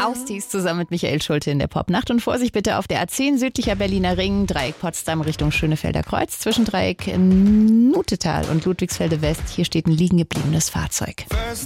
Faustis zusammen mit Michael Schulte in der Popnacht. Und Vorsicht bitte auf der A10 südlicher Berliner Ring, Dreieck Potsdam Richtung Schönefelder Kreuz, zwischen Dreieck Nutetal und Ludwigsfelde West. Hier steht ein liegen gebliebenes Fahrzeug.